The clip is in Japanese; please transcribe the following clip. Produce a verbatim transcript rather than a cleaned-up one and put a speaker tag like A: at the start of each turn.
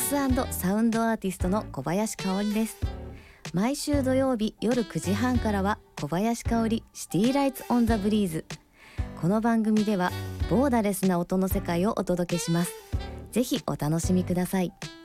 A: ス&サウンドアーティストの小林香織です。毎週土曜日夜くじはんからは小林香織シティライツオンザブリーズ。この番組ではボーダレスな音の世界をお届けします。ぜひお楽しみください。